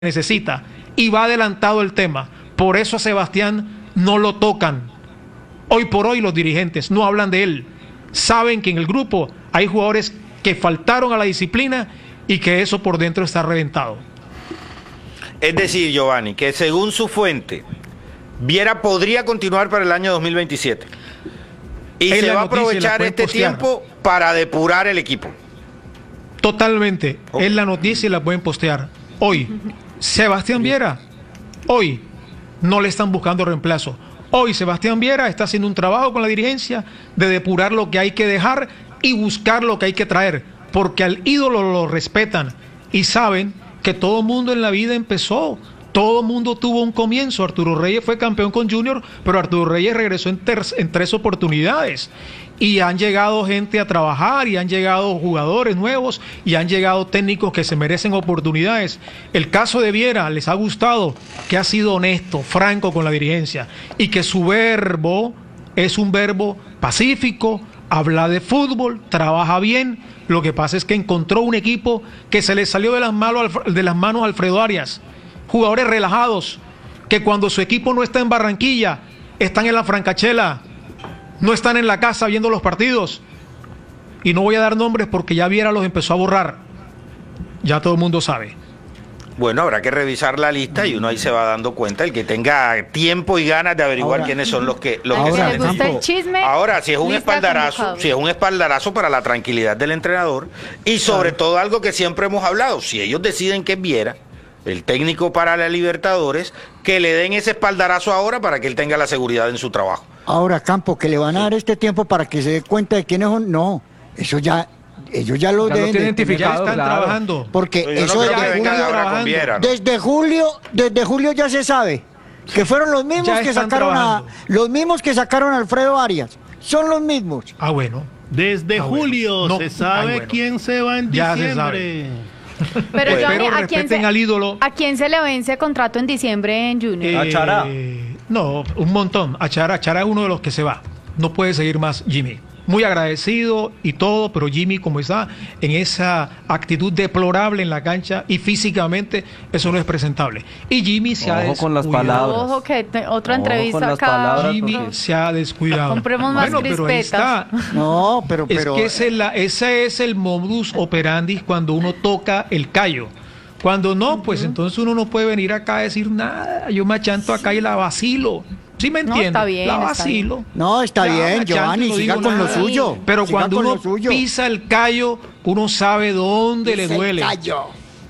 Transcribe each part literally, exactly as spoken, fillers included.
necesita y va adelantado el tema. Por eso a Sebastián no lo tocan. Hoy por hoy los dirigentes no hablan de él. Saben que en el grupo hay jugadores que faltaron a la disciplina y que eso por dentro está reventado. Es decir, Giovanni, que según su fuente, Viera podría continuar para el año dos mil veintisiete. Y Es se la va a noticia, aprovechar la este pueden postear. tiempo para depurar el equipo. Totalmente. Ok. Es la noticia y la pueden postear. Hoy, Sebastián Viera, hoy no le están buscando reemplazo. Hoy Sebastián Viera está haciendo un trabajo con la dirigencia de depurar lo que hay que dejar y buscar lo que hay que traer, porque al ídolo lo respetan y saben que todo mundo en la vida empezó. Todo mundo tuvo un comienzo. Arturo Reyes fue campeón con Junior, pero Arturo Reyes regresó en, ter en tres oportunidades. Y han llegado gente a trabajar, y han llegado jugadores nuevos, y han llegado técnicos que se merecen oportunidades. El caso de Viera, les ha gustado que ha sido honesto, franco con la dirigencia, y que su verbo es un verbo pacífico, habla de fútbol, trabaja bien. Lo que pasa es que encontró un equipo que se le salió de las manos, de las manos a Alfredo Arias. Jugadores relajados, que cuando su equipo no está en Barranquilla, están en la Francachela, no están en la casa viendo los partidos. Y no voy a dar nombres porque ya Viera los empezó a borrar. Ya todo el mundo sabe. Bueno, habrá que revisar la lista y uno ahí se va dando cuenta, el que tenga tiempo y ganas de averiguar Ahora, quiénes son los que los ahora, que que se le gusta necesitan. el chisme. Ahora, si es un lista espaldarazo, convocados. si es un espaldarazo para la tranquilidad del entrenador y sobre todo algo que siempre hemos hablado, si ellos deciden que es Viera, el técnico para la Libertadores, que le den ese espaldarazo ahora para que él tenga la seguridad en su trabajo. Ahora, Campo, que le van a dar este tiempo para que se dé cuenta de quiénes son. No, eso ya, ellos ya lo Ya lo deben tienen de tener. Ya identificado, están claro. trabajando. Porque Yo no eso creo desde que vengan julio, ahora con trabajando. Viera, ¿no? desde julio, desde julio ya se sabe que fueron los mismos Ya que están sacaron a, trabajando. los mismos que sacaron a Alfredo Arias. Son los mismos. Ah, bueno. Desde Ah, bueno. julio No, se sabe ah, bueno. quién se va en Ya se diciembre. Pero, Pues, Johnny, pero ¿a quién, respeten se, al ídolo. ¿a quién se le vence contrato en diciembre en Junior? Eh, ¿A Chará? No, un montón. A Chará, Chará es uno de los que se va. No puede seguir más Jimmy. Muy agradecido y todo, pero Jimmy, como está en esa actitud deplorable en la cancha y físicamente, eso no es presentable. Y Jimmy se ha Ojo con las descuidado. palabras. Ojo que te- otra Ojo entrevista con las acá. palabras. Jimmy porque- se ha descuidado. Compremos más bueno, pero ahí crispetas. está. No, pero, Es pero que ese es, la, ese es el modus operandi cuando uno toca el callo. Cuando no, pues entonces uno no puede venir acá a decir nada. Yo me achanto acá y la vacilo. ¿Sí me No, entiende? está bien, la está vacilo. no, está Ya, me bien, achanto y Giovanni, no siga digo con lo nada. suyo. Pero siga cuando con uno lo suyo. pisa el callo, uno sabe dónde le Pisa el duele. callo.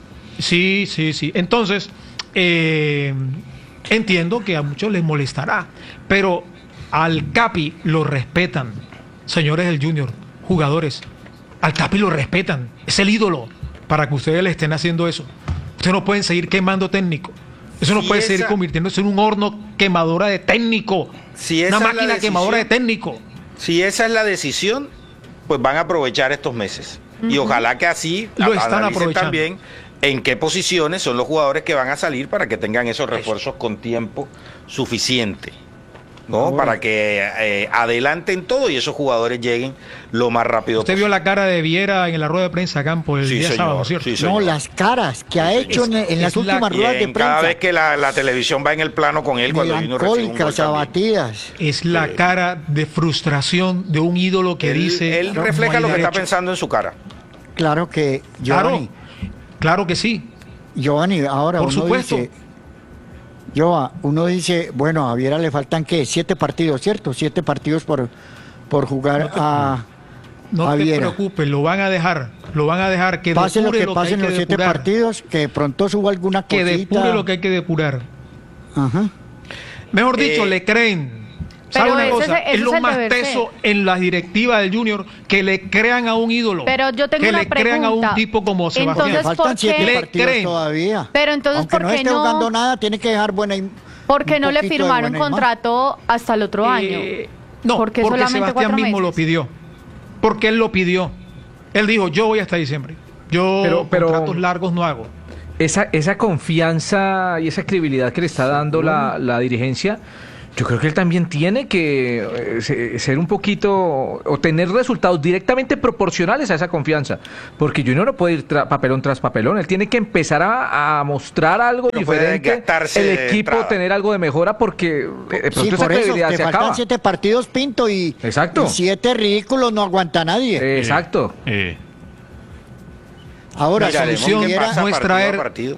Sí, sí, sí. Entonces, eh, entiendo que a muchos les molestará, pero al Capi lo respetan, señores del Junior, jugadores. Al Capi lo respetan, es el ídolo para que ustedes le estén haciendo eso. Ustedes no pueden seguir quemando técnico. Eso no Si puede esa- seguir convirtiéndose en un horno quemadora de técnico. Si esa Una es la máquina quemadora de decisión- técnico. Si esa es la decisión, pues van a aprovechar estos meses. Y ojalá que así Lo a- están analicen aprovechando. también en qué posiciones son los jugadores que van a salir para que tengan esos refuerzos con tiempo suficiente, ¿no? Ahora. Para que eh, adelanten todo y esos jugadores lleguen lo más rápido Usted vio la cara de Viera en la rueda de prensa Campo el Sí, día señor, sábado, ¿cierto? sí, No, señor. las caras que ha hecho en, en las es la- últimas Y ruedas de en cada prensa. vez que la, la televisión va en el plano con él cuando Junior recibe un gol Melancólicas, también. abatidas. Es la cara de frustración de un ídolo que Él, dice... él "No refleja hay lo que está derecho". pensando en su cara. Claro que, Giovanni, Claro, claro que sí. Giovanni, ahora Por uno supuesto. dice, Joa, uno dice, bueno, a Viera le faltan, ¿qué? Siete partidos, ¿cierto? Siete partidos por, por jugar a, No a te Viera. preocupes, lo van a dejar. Lo van a dejar que Pase lo depure que lo pase que en hay los que siete depurar. partidos, que de pronto suba alguna Que cosita. depure lo que hay que depurar. Ajá. Mejor dicho, Eh, le creen. ¿Sabe pero una ese cosa? es- ese Es es lo el más deber ser. teso en la directiva del Junior, que le crean a un ídolo. Pero yo tengo que una le crean a un pregunta. tipo como Porque Sebastián. Entonces, faltan ¿por siete qué? Le partidos creen. todavía. Pero entonces, Aunque ¿por no qué esté no? jugando nada, tiene que dejar buena im- ¿Por qué un no le poquito de firmaron buena imagen. contrato hasta el otro año? Eh, no, ¿Por qué porque solamente Sebastián cuatro mismo meses? lo pidió. Porque él lo pidió. Él dijo, yo voy hasta diciembre. Yo Pero- pero- contratos largos no hago. Esa, esa confianza y esa credibilidad que le está dando la, la dirigencia Yo creo que él también tiene que eh, se- ser un poquito, o tener resultados directamente proporcionales a esa confianza, porque Junior no puede ir tra- papelón tras papelón, él tiene que empezar a, a mostrar algo No puede diferente, desgastarse el de equipo entrada. tener algo de mejora, porque eh, de pronto Sí, esa por eso, credibilidad te se faltan acaba. siete partidos, Pinto, y, Exacto. y siete ridículos no aguanta nadie. Eh, Exacto. Eh, Ahora, si Miraremos solución qué hubiera- pasa no es partido traer- a partido.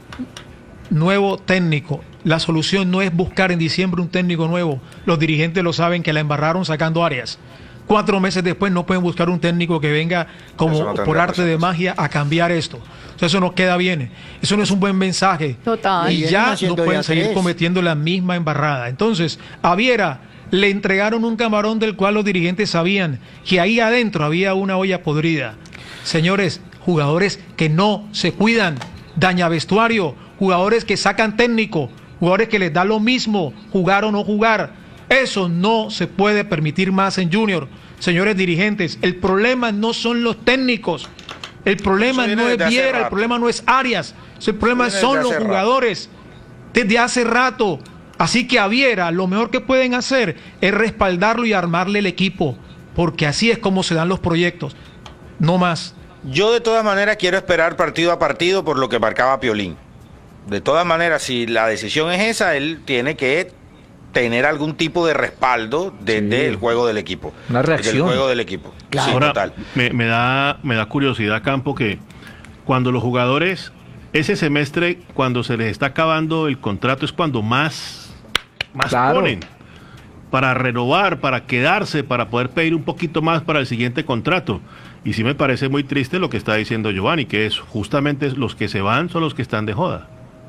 Nuevo técnico. La solución no es buscar en diciembre un técnico nuevo. Los dirigentes lo saben que la embarraron sacando áreas. Cuatro meses después no pueden buscar un técnico que venga como Eso no tendría por arte de razón. magia a cambiar esto. O sea, eso no queda bien. Eso no es un buen mensaje. Total. Y Y vienen ya no haciendo pueden ya seguir tres. cometiendo la misma embarrada. Entonces, a Viera le entregaron un camarón del cual los dirigentes sabían que ahí adentro había una olla podrida. Señores, jugadores que no se cuidan, daña vestuario, jugadores que sacan técnico, jugadores que les da lo mismo jugar o no jugar. Eso no se puede permitir más en Junior. Señores dirigentes, el problema no son los técnicos, el problema Eso viene no es desde hace Viera, el rato. problema no es Arias, el problema viene son desde los hace rato. jugadores desde hace rato. Así que a Viera lo mejor que pueden hacer es respaldarlo y armarle el equipo, porque así es como se dan los proyectos, no más. Yo de todas maneras quiero esperar partido a partido por lo que marcaba Piolín. De todas maneras, si la decisión es esa, él tiene que tener algún tipo de respaldo desde Sí. el juego del equipo. Una Desde reacción. el juego del equipo. Claro. Sí, ahora, total. me, me da, me da curiosidad, Campo, que cuando los jugadores, ese semestre, cuando se les está acabando el contrato, es cuando más, más Claro. ponen para renovar, para quedarse, para poder pedir un poquito más para el siguiente contrato. Y sí me parece muy triste lo que está diciendo Giovanni, que es justamente los que se van son los que están de joda.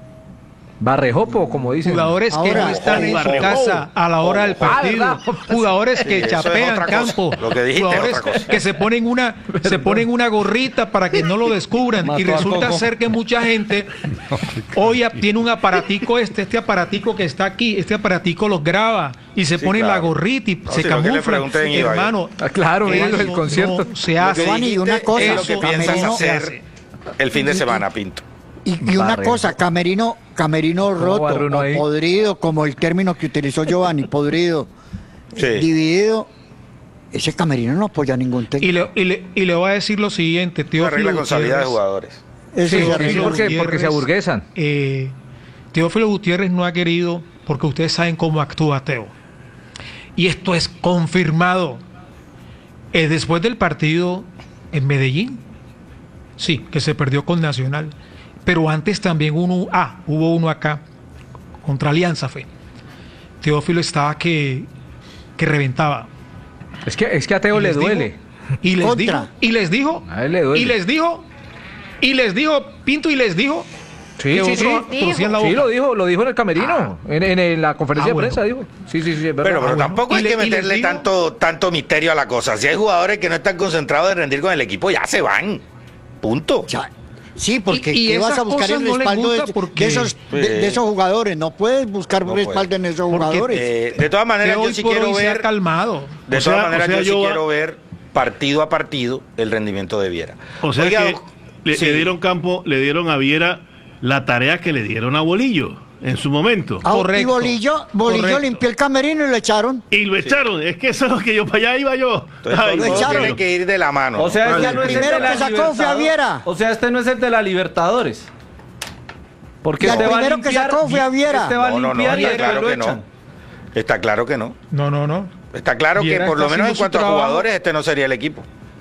Barrejopo, como dicen. Jugadores que Ahora, no están en su ojo, casa a la hora del Ah, partido, ¿verdad? jugadores que eso es chapean otra cosa. campo, Lo que dijiste es jugadores otra cosa. que se ponen una se ponen una gorrita para que no lo descubran Mató y al resulta Coco. ser que mucha gente hoy tiene un aparatico este este aparatico que está aquí, este aparatico los graba y se Sí, ponen claro. la gorrita y No, se si no, que le camuflan, pregunten, Ibai. hermano. Ah, claro, eso viendo el concierto. no se hace. Giovanni, y una cosa, es lo que eso piensas no se hacer hace. el fin de semana, Pinto. Y, y una Barrejo. cosa, camerino, camerino roto barre uno o ahí? podrido, como el término que utilizó Giovanni, podrido, Sí. dividido, ese camerino no apoya a ningún Y técnico. le, y, le, y le voy a decir lo siguiente, Se Teófilo arregla con salida de Gutiérrez. jugadores. Eso Sí, se sí, arregla. sí, porque- Gutiérrez, porque se aburguesan. eh, Teófilo Gutiérrez no ha querido, porque ustedes saben cómo actúa Teo. Y esto es confirmado. Eh, después del partido en Medellín, sí, que se perdió con Nacional. Pero antes también uno, ah, hubo uno acá, contra Alianza Fe. Teófilo estaba que, que reventaba. Es que, es que a Teo Y le les dijo- duele. Y les Contra. dijo, y les dijo, A él le duele. y les dijo, y les dijo, Pinto, y les dijo, Sí, que sí, sí. otros torcían la Sí, boca. lo dijo, lo dijo en el camerino, en, en- en la conferencia Ah, de bueno. prensa, dijo. Sí, sí, sí, es verdad. Pero, pero bueno. tampoco Y hay le- que y les meterle digo- tanto, tanto misterio a la cosa. Si hay jugadores que no están concentrados en rendir con el equipo, ya se van. Punto. Ya. Sí, porque Y- y ¿qué vas esas a buscar el cosas no les respaldo de, gusta porque- de esos, de, de esos jugadores? No puedes buscar No respaldo puede. en esos Porque, jugadores. Eh, de todas maneras, Que yo hoy sí por quiero hoy se ha ver. calmado. De O todas sea- maneras, o sea, yo sí yo va- quiero ver partido a partido el rendimiento de Viera. O sea Oiga, que doc- le, sí. le dieron campo, le dieron a Viera la tarea que le dieron a Bolillo en su momento. Ah, y correcto, Bolillo, Bolillo correcto. limpió el camerino y lo echaron. Y lo echaron. Es que eso es lo que yo, para allá iba yo. Entonces, Ay, todo lo echaron. tiene que ir de la mano. O sea, ¿no? este el no es el primero de la que sacó fue a Libertadores. Viera. O sea, este no es el de la Libertadores. Porque Y al este va a primero que limpiar, sacó fue a Viera. Este va a No, no, no, limpiar y está después claro lo que no. echan. Está claro que no. No, no, no. Está claro Viera que por está lo menos en haciendo su cuanto a trabajo. jugadores, este no sería el equipo.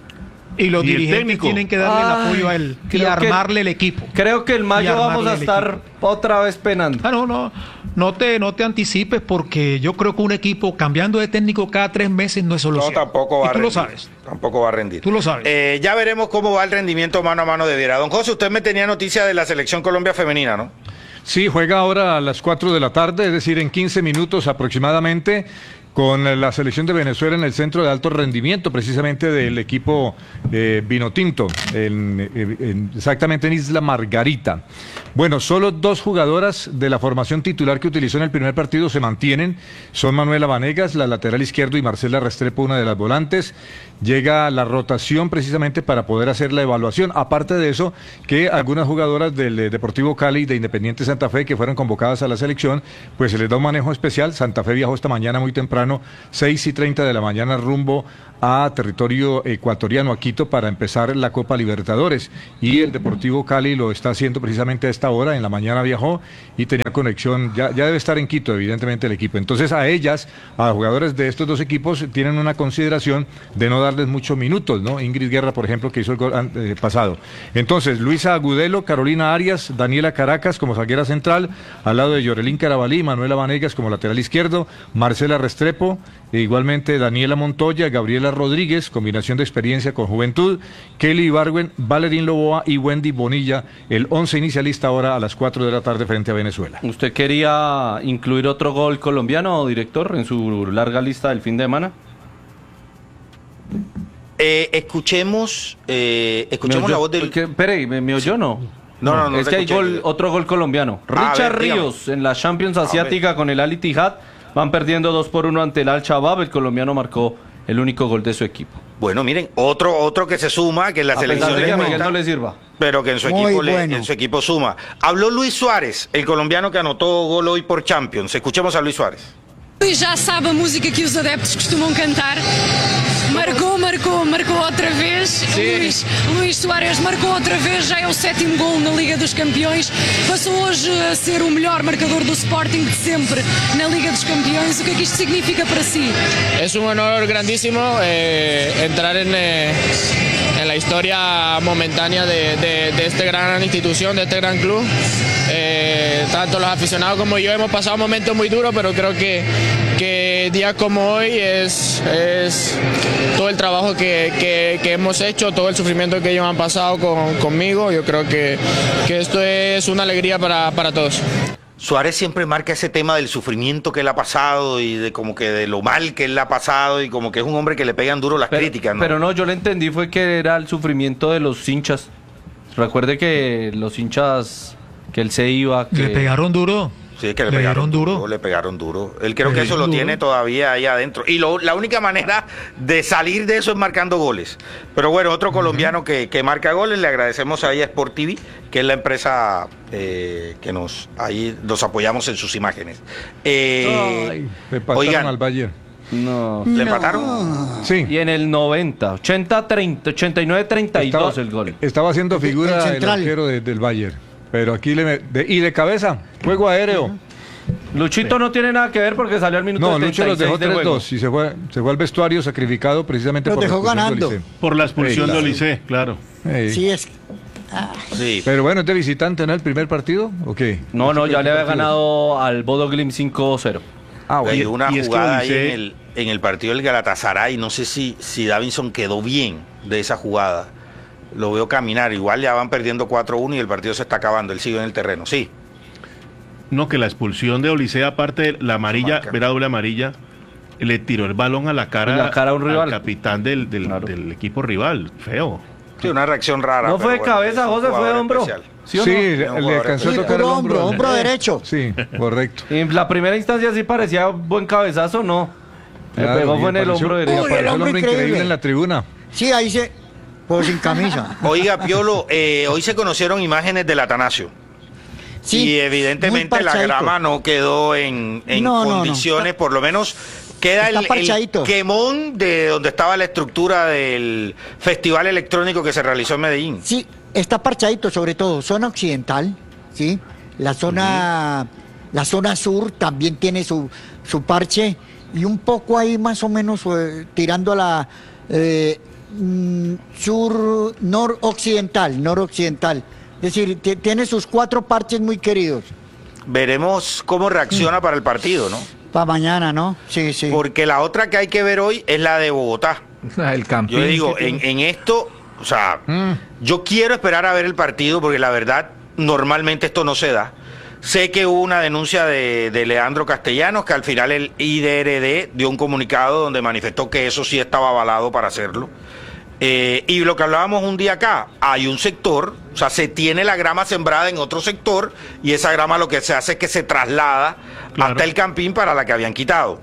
Y los ¿Y el dirigentes técnico? tienen que darle el Ay, apoyo a él y creo que- armarle el equipo. Creo que en Y mayo armarle vamos a el estar equipo. otra vez penando. Ah, no, no, no te, no te anticipes porque yo creo que un equipo cambiando de técnico cada tres meses no es No, solución. tampoco va Y a tú rendir. lo sabes. Tampoco va a rendir. Tú lo sabes. Eh, ya veremos cómo va el rendimiento mano a mano de Viera. Don José, usted me tenía noticia de la selección Colombia femenina, ¿no? Sí, juega ahora a las cuatro de la tarde, es decir, en quince minutos aproximadamente. con la selección de Venezuela en el centro de alto rendimiento, precisamente del equipo eh, Vinotinto, en, en, exactamente en Isla Margarita. Bueno, solo dos jugadoras de la formación titular que utilizó en el primer partido se mantienen, son Manuela Vanegas, la lateral izquierdo, y Marcela Restrepo, una de las volantes. Llega la rotación precisamente para poder hacer la evaluación. Aparte de eso, que algunas jugadoras del eh, Deportivo Cali y de Independiente Santa Fe que fueron convocadas a la selección, pues se les da un manejo especial. Santa Fe viajó esta mañana muy temprano, seis y treinta de la mañana, rumbo a territorio ecuatoriano, a Quito, para empezar la Copa Libertadores. Y el Deportivo Cali lo está haciendo precisamente a esta hora. En la mañana viajó y tenía conexión, ya, ya debe estar en Quito, evidentemente, el equipo. Entonces, a ellas, a los jugadores de estos dos equipos, tienen una consideración de no darles muchos minutos, ¿no? Ingrid Guerra, por ejemplo, que hizo el gol eh, pasado. Entonces, Luisa Agudelo, Carolina Arias, Daniela Caracas como zaguera central, al lado de Yorelín Carabalí, Manuela Vanegas como lateral izquierdo, Marcela Restrepo, e igualmente Daniela Montoya, Gabriela Rodríguez, combinación de experiencia con juventud, Kelly Ibargüen, Valerín Loboa y Wendy Bonilla, el once inicialista ahora a las cuatro de la tarde frente a Venezuela. ¿Usted quería incluir otro gol colombiano, director, en su larga lista del fin de semana? Eh, escuchemos eh, escuchemos la voz del... Porque, espere, ¿me, me oyó no? No, no, no. Es que hay gol, otro gol colombiano. Richard Ríos en la Champions Asiática con el Al Ittihad. Van perdiendo dos por uno ante el Al Shabab. El colombiano marcó el único gol de su equipo. Bueno, miren, otro otro que se suma, que en la A selección pesar de que le a Miguel cuenta, no le sirva. pero que en su, Muy equipo le- bueno. en su equipo suma. Habló Luis Suárez, el colombiano que anotó gol hoy por Champions. Escuchemos a Luis Suárez. Luís já sabe a música que os adeptos costumam cantar. Marcou, marcou, marcou outra vez. Luís, Luís Soares marcou outra vez, já é o sétimo gol na Liga dos Campeões. Passou hoje a ser o melhor marcador do Sporting de sempre na Liga dos Campeões. O que é que isto significa para si? Es un honor grandísimo eh, entrar en, eh, en la historia momentánea de, de, de esta gran institución, de este gran club. Eh, tanto los aficionados como yo hemos pasado momentos muy duros, pero creo que, que días como hoy es, es todo el trabajo que, que, que hemos hecho, todo el sufrimiento que ellos han pasado con, conmigo. Yo creo que, que esto es una alegría para, para todos. Suárez siempre marca ese tema del sufrimiento que él ha pasado y de como que de lo mal que él ha pasado y como que es un hombre que le pegan duro las Pero, críticas, ¿no? pero no, yo le entendí fue que era el sufrimiento de los hinchas. Recuerde que los hinchas, que él se iba, que... Le pegaron duro. Sí, que le, Le pegaron dieron duro. duro. Le pegaron duro. Él creo Le que eso dieron lo duro. tiene todavía ahí adentro. Y lo- la única manera de salir de eso es marcando goles. Pero bueno, otro colombiano que, que marca goles, le agradecemos a ella Sport T V, que es la empresa eh, que nos ahí nos apoyamos en sus imágenes. Eh, Ay, le pasaron oigan, al Bayern. No. ¿le empataron? Sí. Y en el noventa, ochenta treinta, ochenta y nueve treinta y dos Estaba, el gol. estaba haciendo El figura el, central. arquero de- del Bayern. Pero aquí le... me- de- y de cabeza, juego aéreo. Luchito no tiene nada que ver porque salió al minuto No, Lucho los dejó setenta y seis de tres juego. dos y se fue, se fue al vestuario sacrificado precisamente Los por la dejó expulsión de ganando. Olise. Por la expulsión Sí, de claro. Olise, claro. Ey. Sí, es. Sí. Pero bueno, ¿es de visitante, no? ¿El primer partido? ¿O qué? No, no, ya le había Partido. ganado al Bodo Glimt cinco cero. Ah, Hay bueno. una y es que jugada ahí Olise- en el, en el partido del Galatasaray, no sé si, si Davinson quedó bien de esa jugada. Lo veo caminar, igual ya van perdiendo cuatro uno y el partido se está acabando, él sigue en el terreno, sí. No, que la expulsión de Olise, aparte de la amarilla, Marca. verá doble amarilla, le tiró el balón a la cara, En la cara a un al rival. capitán del, del, Claro. del equipo rival. Feo. Sí, una reacción rara. No pero fue bueno, cabeza, es un José, fue jugador hombro. especial. ¿Sí o Sí, no? le, Un le jugador alcanzó a Sí, tocar el puro hombro. hombro, hombro derecho. Sí, correcto. En la primera instancia sí parecía buen cabezazo, no. Le Claro, pegó y fue en el apareció- hombro y derecho. Uy, el apareció el hombro hombre increíble increíble. en la tribuna. Sí, ahí se. Pues sin camisa. Oiga, Piolo, eh, hoy se conocieron imágenes del Atanasio. Sí, y muy evidentemente la parchadito. grama no quedó en, en No, no, no. condiciones, Está- por lo menos queda está el, el parchadito. quemón de donde estaba la estructura del festival electrónico que se realizó en Medellín. Sí, está parchadito, sobre todo. Zona occidental, ¿sí? La zona, la zona sur también tiene su, su parche. Y un poco ahí más o menos eh, tirando a la eh, mm, sur noroccidental, noroccidental. Es decir, t- tiene sus cuatro parches muy queridos. Veremos cómo reacciona para el partido, ¿no? Para mañana, ¿no? Sí, sí. Porque la otra que hay que ver hoy es la de Bogotá. El campín. Yo digo, que en, tiene. en esto, o sea, yo quiero esperar a ver el partido porque la verdad, normalmente esto no se da. Sé que hubo una denuncia de, de Leandro Castellanos, que al final el I D R D dio un comunicado donde manifestó que eso sí estaba avalado para hacerlo. Eh, y lo que hablábamos un día acá, hay un sector, o sea, se tiene la grama sembrada en otro sector y esa grama lo que se hace es que se traslada Claro. hasta el campín para la que habían quitado.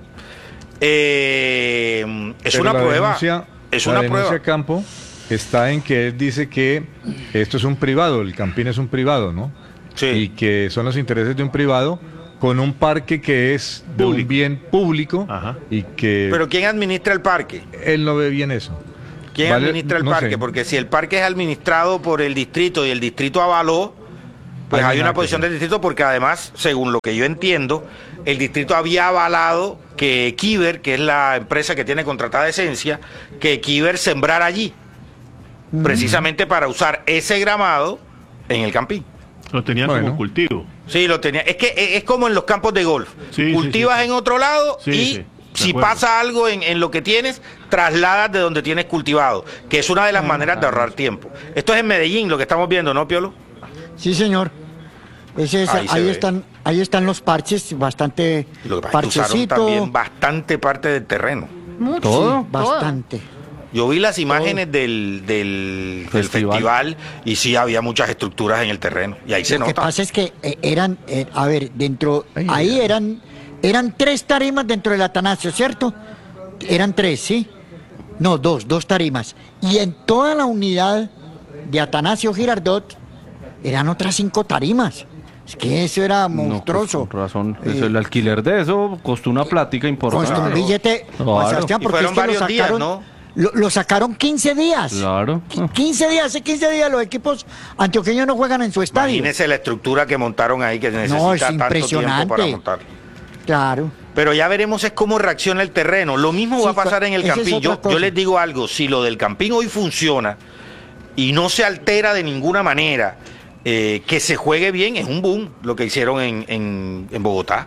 Eh, es Pero una la prueba. denuncia- es la una denuncia prueba. Campo está en que él dice que esto es un privado, el Campín es un privado, ¿no? Sí. Y que son los intereses de un privado con un parque que es de un Público. bien público Ajá. y que Pero ¿quién administra el parque? él no ve bien eso. ¿Quién Vale, administra el no parque? sé. Porque si el parque es administrado por el distrito y el distrito avaló, pues Hay hay nada una que posición hacer. del distrito, porque además, según lo que yo entiendo, el distrito había avalado que Kiber, que es la empresa que tiene contratada Esencia, que Kiber sembrara allí, precisamente para usar ese gramado en el campín. Lo tenían Bueno. como cultivo. Sí, lo tenía. Es que es es como en los campos de golf. Sí, sí, Cultivas sí. en otro lado Sí, y sí, de si acuerdo. pasa algo en, en lo que tienes, trasladas de donde tienes cultivado, que es una de las maneras de ahorrar tiempo. Esto es en Medellín lo que estamos viendo, ¿no, Piolo? Sí, señor. Ese es- Ahí se ahí, ve. están, ahí están los parches, bastante Lo que pasa es que usaron parchecito. también bastante parte del terreno. Mucho. ¿Todo? Bastante. Yo vi las imágenes del, del, del Festival. festival y sí había muchas estructuras en el terreno. Y ahí se Lo que nota. pasa es que eh, eran, eh, a ver, dentro, ahí eran, eran tres tarimas dentro del Atanasio, ¿cierto? Eran tres, ¿sí? No, dos, dos tarimas. Y en toda la unidad de Atanasio Girardot eran otras cinco tarimas. Es que eso era No, pues, monstruoso. con razón. Eh, Eso, el alquiler de eso costó una plática importante. Costó un billete, Juan Claro. Sebastián, Y porque fueron es que lo varios días, sacaron, ¿no? lo, lo sacaron quince días. Claro. quince días, hace quince días los equipos antioqueños no juegan en su estadio. Imagínese la estructura que montaron ahí, que necesita No, es tanto tiempo impresionante. para montar. Claro. Pero ya veremos es cómo reacciona el terreno. Lo mismo Sí, va a pasar en el esa es Campín. otra Yo, yo cosa. les digo algo, si lo del Campín hoy funciona y no se altera de ninguna manera, eh, que se juegue bien, es un boom lo que hicieron en, en, en Bogotá.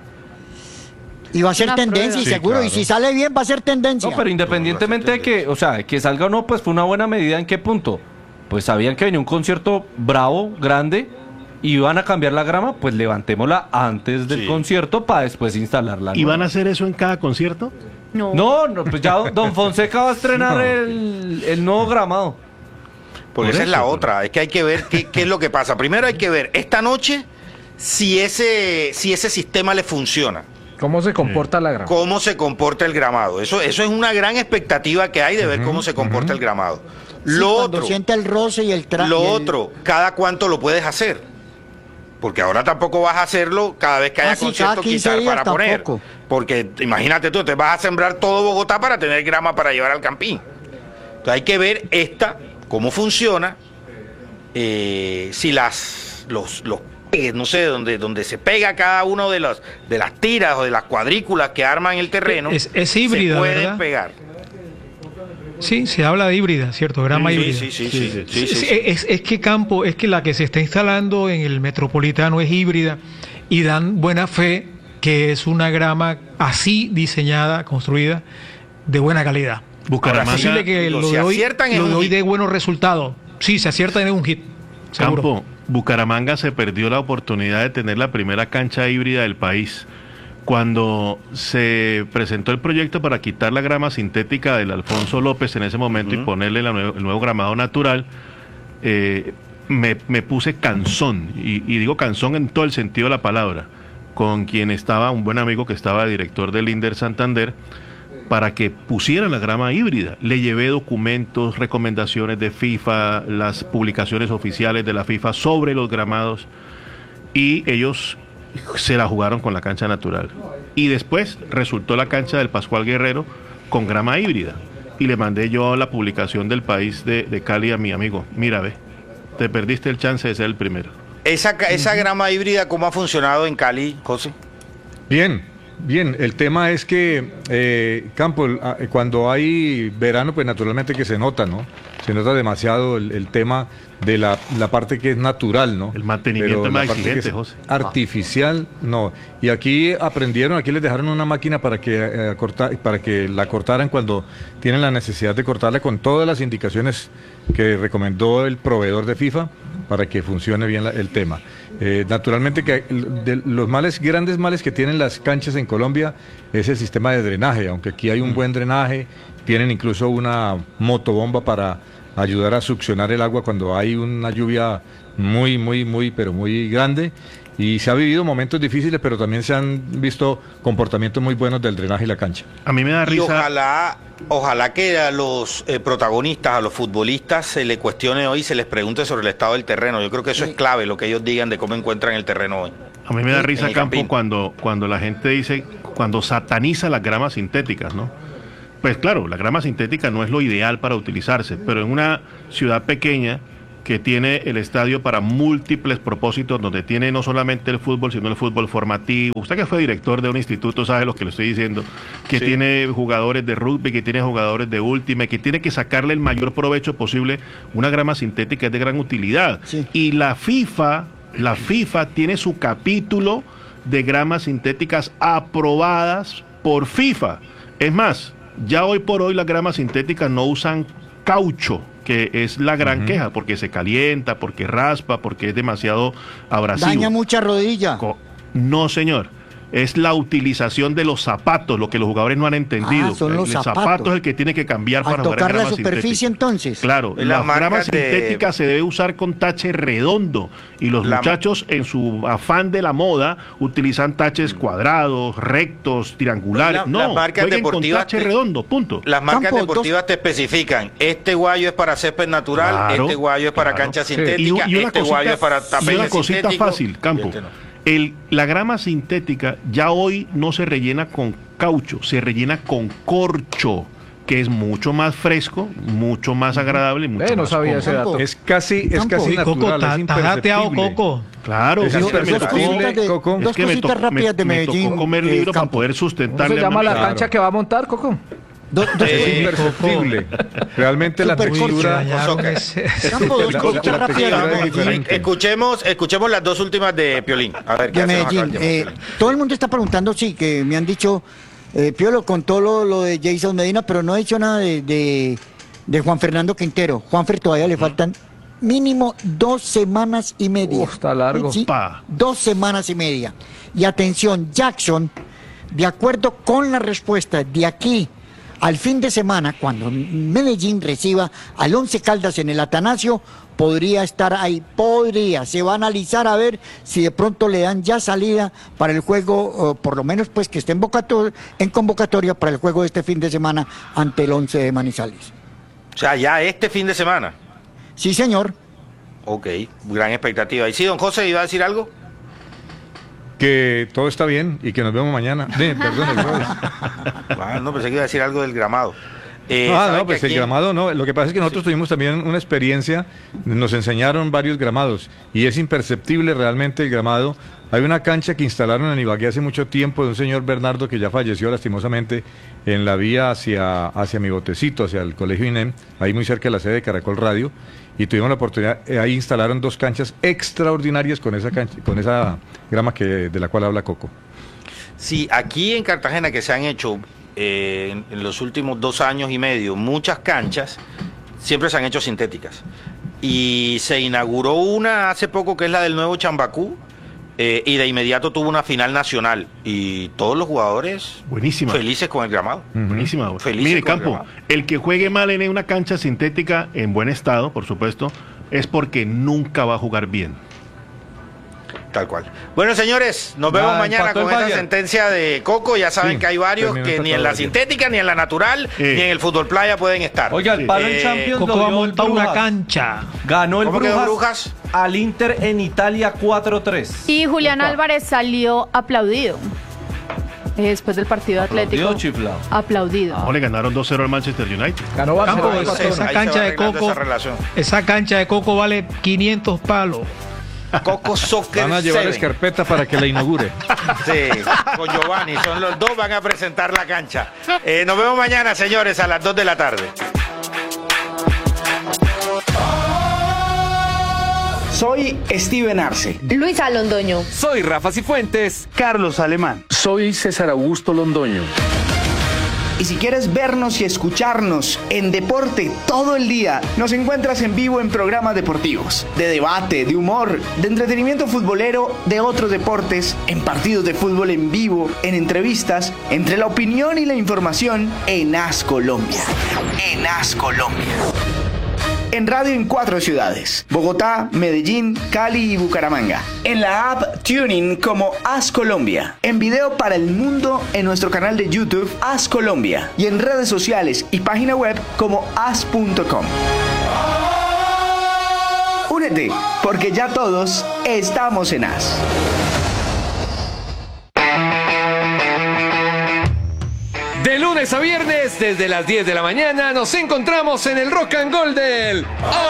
Y va a ser Una tendencia, prueba. y Sí, seguro. Y claro. si sale bien, va a ser tendencia. No, pero independientemente de que, o sea, que salga o no, pues fue una buena medida. ¿En qué punto? Pues sabían que venía un concierto bravo, grande, y iban a cambiar la grama, pues levantémosla antes del Sí. concierto para después instalarla. ¿Y van a hacer eso en cada concierto? No. No, no, pues ya Don Fonseca va a estrenar el, el nuevo gramado. Porque Por esa es la eso, otra, es que hay que ver qué, qué es lo que pasa. Primero hay que ver esta noche si ese, si ese sistema le funciona, ¿Cómo se comporta la grama? cómo se comporta el gramado. Eso, eso es una gran expectativa que hay de ver cómo se comporta el gramado. Sí, Lo cuando otro, siente el roce y el tra- lo y el- otro, cada cuánto lo puedes hacer. Porque ahora tampoco vas a hacerlo cada vez que haya Ah, sí, concierto, cada quince quitar días para poner. tampoco. Porque imagínate tú, te vas a sembrar todo Bogotá para tener grama para llevar al Campín. Entonces hay que ver esta, cómo funciona, eh, si las, los, los pegues, no sé, donde, donde se pega cada uno de, los, de las tiras o de las cuadrículas que arman el terreno, Es- es híbrida, se pueden ¿verdad? pegar. Sí, se habla de híbrida, ¿cierto? Grama Sí, híbrida. sí, sí, sí, sí, Sí, sí, sí, sí. Es, es que Campo, es que la que se está instalando en el Metropolitano es híbrida y dan buena fe que es una grama así diseñada, construida, de buena calidad. Es Bucaramanga, posible que digo, lo si de hoy, aciertan es lo de un hoy hit. dé buenos resultados. Sí, se aciertan en un hit. Seguro. Campo, Bucaramanga se perdió la oportunidad de tener la primera cancha híbrida del país. Cuando se presentó el proyecto para quitar la grama sintética del Alfonso López en ese momento y ponerle la nuevo- el nuevo gramado natural, eh, me, me puse cansón, y, y digo cansón en todo el sentido de la palabra, con quien estaba, un buen amigo que estaba director del Inder Santander, para que pusieran la grama híbrida. Le llevé documentos, recomendaciones de FIFA, las publicaciones oficiales de la FIFA sobre los gramados, y ellos se la jugaron con la cancha natural. Y después resultó la cancha del Pascual Guerrero con grama híbrida. Y le mandé yo la publicación del País de, de Cali a mi amigo. Mira, ve, te perdiste el chance de ser el primero. Esa, ca- esa grama híbrida, ¿cómo ha funcionado en Cali, José? Bien, bien. El tema es que, eh, Campo, el- ah, cuando hay verano, pues naturalmente que se nota, ¿no? Se nota demasiado el, el tema de la, la parte que es natural, ¿no? El mantenimiento Pero es más la parte que exigente, es José. artificial, no. Y aquí aprendieron, aquí les dejaron una máquina para que, eh, corta- para que la cortaran cuando tienen la necesidad de cortarla con todas las indicaciones que recomendó el proveedor de FIFA para que funcione bien la- el tema. Eh, naturalmente que de los males, grandes males que tienen las canchas en Colombia es el sistema de drenaje, aunque aquí hay un buen drenaje, tienen incluso una motobomba para ayudar a succionar el agua cuando hay una lluvia muy, muy, muy, pero muy grande. Y se ha vivido momentos difíciles, pero también se han visto comportamientos muy buenos del drenaje y la cancha. A mí me da Y risa. ojalá, ojalá que a los eh, protagonistas, a los futbolistas, se les cuestione hoy, se les pregunte sobre el estado del terreno. Yo creo que eso es clave, lo que ellos digan de cómo encuentran el terreno hoy. A mí me da En risa, el Campo, Campín. cuando, cuando la gente dice, cuando sataniza las gramas sintéticas, ¿no? Pues claro, la grama sintética no es lo ideal para utilizarse, pero en una ciudad pequeña que tiene el estadio para múltiples propósitos, donde tiene no solamente el fútbol, sino el fútbol formativo. Usted que fue director de un instituto sabe lo que le estoy diciendo, que Sí. tiene jugadores de rugby, que tiene jugadores de última, que tiene que sacarle el mayor provecho posible. Una grama sintética es de gran utilidad. Sí. Y la FIFA, la FIFA tiene su capítulo de gramas sintéticas aprobadas por FIFA. Es más, ya hoy por hoy las gramas sintéticas no usan caucho, que es la gran uh-huh. queja, porque se calienta, porque raspa, porque es demasiado abrasivo. Daña mucha rodilla. Co- No, señor. Es la utilización de los zapatos, lo que los jugadores no han entendido. Ah, son los el zapatos. zapato es el que tiene que cambiar Al para jugar en tocar la grama superficie, sintética. entonces. Claro, Las las marcas gramas de- sintéticas se debe usar con tache redondo y los La- muchachos en su afán de la moda utilizan taches cuadrados, rectos, triangulares. La- no, las marcas jueguen con deportivas tache te- redondo, punto. Las marcas Campo, deportivas te especifican, este guayo es para césped natural, Claro, este guayo es para claro. cancha Sí. sintética, Y, y una este cosita, guayo es para y tapetes una cosita sintéticos, fácil, Campo. y este no. El, la grama sintética ya hoy no se rellena con caucho, se rellena con corcho, que es mucho más fresco, mucho más agradable, mucho Eh, no más sabía cómodo. ese dato. Es casi, es Campo. casi Sí, Coco, natural, ta- es está dateado, imperceptible. Coco. Claro, Es es que me imperceptible, tocó, cositas de- Coco. dos es que me cositas tocó- rápidas de me- me Medellín, tocó comer eh, libro para Campo. poder ¿Cómo se sustentarle a llama una la amiga. cancha que va a montar, Coco? Do- dos Es Eh, imperceptible. Realmente la Super corcho. textura... Dañaron Soca. ese- Campo, dos La- cositas la rápidas textura de es Medellín. diferente. Escuchemos, escuchemos las dos últimas de Piolín. A ver, ¿qué De hace nos acaba Medellín. de Eh, llamar Piolín? todo el mundo está preguntando, sí, que me han dicho, eh, Piolo contó lo, lo de Jason Medina, pero no ha dicho nada de, de, de Juan Fernando Quintero. Juanfer todavía le faltan mínimo dos semanas y media. Uf, está largo. Sí, Pa. dos semanas y media. Y atención, Jackson, de acuerdo con la respuesta de aquí al fin de semana, cuando Medellín reciba al Once Caldas en el Atanasio, podría estar ahí, podría, se va a analizar a ver si de pronto le dan ya salida para el juego, o por lo menos pues que esté en, vocato- en convocatoria para el juego de este fin de semana ante el Once de Manizales. O sea, ya este fin de semana. Sí, señor. Ok, gran expectativa. ¿Y sí, don José, iba a decir algo? Que todo está bien y que nos vemos mañana. De- perdón, el jueves. Ah, no, pensé que iba a decir algo del gramado. Eh, Ah, ¿saben no, pues que el aquí- gramado no. Lo que pasa es que nosotros tuvimos también una experiencia, nos enseñaron varios gramados y es imperceptible realmente el gramado. Hay una cancha que instalaron en Ibagué hace mucho tiempo de un señor Bernardo que ya falleció lastimosamente en la vía hacia, hacia mi botecito, hacia el colegio I N E M, ahí muy cerca de la sede de Caracol Radio, y tuvimos la oportunidad, eh, ahí instalaron dos canchas extraordinarias con esa cancha, con esa grama que, de la cual habla Coco. Sí, aquí en Cartagena que se han hecho eh, en, en los últimos dos años y medio muchas canchas, siempre se han hecho sintéticas. Y se inauguró una hace poco que es la del nuevo Chambacú, eh, y de inmediato tuvo una final nacional. Y todos los jugadores Buenísima. felices con el gramado. Buenísima. obra. Felices Mire, con el Campo, gramado. el que juegue mal en una cancha sintética en buen estado, por supuesto, es porque nunca va a jugar bien. Tal cual. Bueno, señores, nos vemos Ya, mañana empató con el esa Bayern. sentencia de Coco. Ya saben Sí, que hay varios terminó que ni empatado en la el Bayern. sintética, ni en la natural, Eh. ni en el fútbol playa pueden estar. Oiga, el palo Eh, en Champions Coco lo va a dio el montar una Brujas. cancha. Ganó el ¿Cómo quedó Brujas, Brujas? al Inter en Italia cuatro tres. Y Julián Opa. Álvarez salió aplaudido. Eh, Después del partido ¿Aplaudido atlético. o chiflado? Aplaudido. Ahora le ganaron dos cero al Manchester United. Ganó Campo, Barcelona. esa, Ahí se esa va cancha de arreglando Coco, esa relación. esa cancha de Coco vale quinientos palos. Coco Soccer Van a llevar Seven. escarpeta para que la inaugure. Sí, con Giovanni, son los dos, van a presentar la cancha. Eh, nos vemos mañana, señores, a las dos de la tarde. Soy Steven Arce. Luisa Londoño. Soy Rafa Cifuentes. Carlos Alemán. Soy César Augusto Londoño. Y si quieres vernos y escucharnos en deporte todo el día, nos encuentras en vivo en programas deportivos, de debate, de humor, de entretenimiento futbolero, de otros deportes, en partidos de fútbol en vivo, en entrevistas, entre la opinión y la información en As Colombia. En As Colombia. En radio en cuatro ciudades: Bogotá, Medellín, Cali y Bucaramanga. En la app TuneIn como As Colombia. En video para el mundo en nuestro canal de YouTube As Colombia. Y en redes sociales y página web como as punto com. Únete, porque ya todos estamos en As. De lunes a viernes, desde las diez de la mañana, nos encontramos en el Rock and Roll del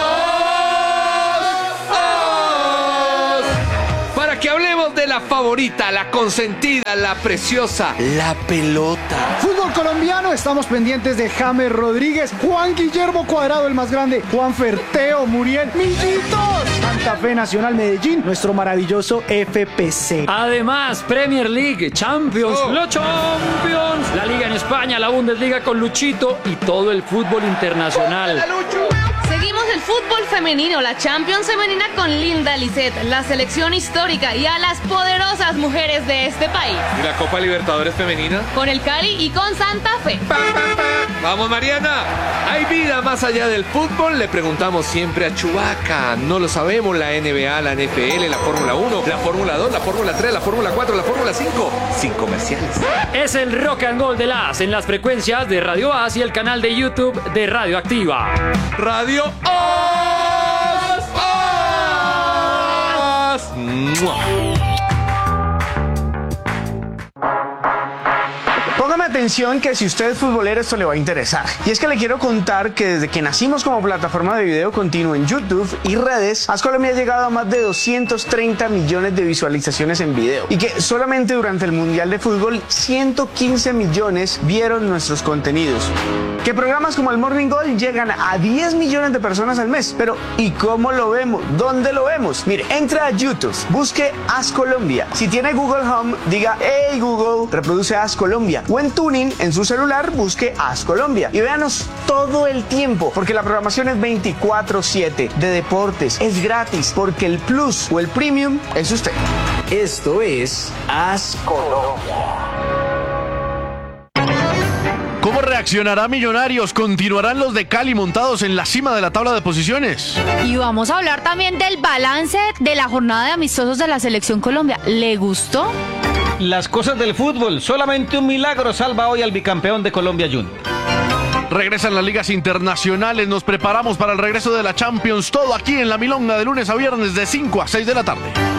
Os, Os, para que hablemos de la favorita, la consentida, la preciosa, la pelota. Fútbol colombiano, estamos pendientes de James Rodríguez, Juan Guillermo Cuadrado, el más grande, Juan Ferteo, Muriel, Millitos, Santa Fe, Nacional, Medellín, nuestro maravilloso F P C. Además, Premier League, Champions, oh. los Champions, la Liga en España, la Bundesliga con Luchito y todo el fútbol internacional. Seguimos el fútbol femenino, la Champions femenina con Linda Lisset, la selección histórica y a las poderosas mujeres de este país. ¿Y la Copa Libertadores femenina? Con el Cali y con Santa Fe. Pa, pa, pa. Vamos, Mariana. ¿Hay vida más allá del fútbol? Le preguntamos siempre a Chubaca. No lo sabemos. La N B A, la N F L, la Fórmula uno, la Fórmula dos, la Fórmula tres, la Fórmula cuatro, la Fórmula cinco. Sin comerciales. Es el Rock and Roll de As en las frecuencias de Radio As y el canal de YouTube de Radio Activa. Radio Os. Os. ¡Mua! Póngame atención que si usted es futbolero esto le va a interesar. Y es que le quiero contar que desde que nacimos como plataforma de video continuo en YouTube y redes, As Colombia ha llegado a más de doscientos treinta millones de visualizaciones en video. Y que solamente durante el Mundial de Fútbol ciento quince millones vieron nuestros contenidos. Que programas como el Morning Goal llegan a diez millones de personas al mes. Pero ¿y cómo lo vemos? ¿Dónde lo vemos? Mire, entra a YouTube, busque As Colombia. Si tiene Google Home, diga: hey Google, reproduce As Colombia. O en TuneIn, en su celular, busque As Colombia. Y véanos todo el tiempo, porque la programación es veinticuatro siete de deportes. Es gratis, porque el Plus o el Premium es usted. Esto es As Colombia. ¿Cómo reaccionará Millonarios? ¿Continuarán los de Cali montados en la cima de la tabla de posiciones? Y vamos a hablar también del balance de la jornada de amistosos de la Selección Colombia. ¿Le gustó? Las cosas del fútbol. Solamente un milagro salva hoy al bicampeón de Colombia Junior. Regresan las ligas internacionales. Nos preparamos para el regreso de la Champions. Todo aquí en La Milonga de lunes a viernes de cinco a seis de la tarde.